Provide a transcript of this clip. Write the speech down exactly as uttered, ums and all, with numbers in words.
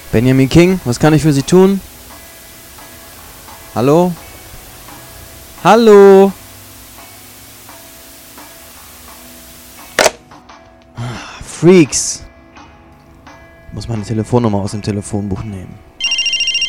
Benjamin King, was kann ich für Sie tun? Hallo? Hallo? Freaks. Muss meine Telefonnummer aus dem Telefonbuch nehmen.